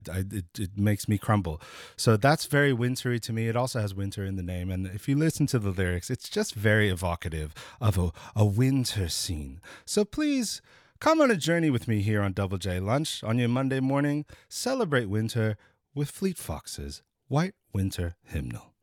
it makes me crumble. So that's very wintry to me. It also has winter in the name. And if you listen to the lyrics, it's just very evocative of a winter scene. So please come on a journey with me here on Double J Lunch on your Monday morning. Celebrate winter with Fleet Foxes' White Winter Hymnal.